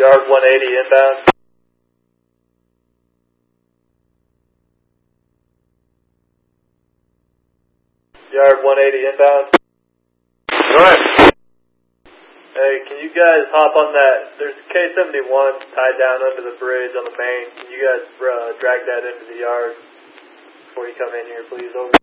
Yard 180 inbound. Yard 180 inbound. Alright. Hey, can you guys hop on that? There's a K-71 tied down under the bridge on the main. Can you guys drag that into the yard before you come in here, please? Over.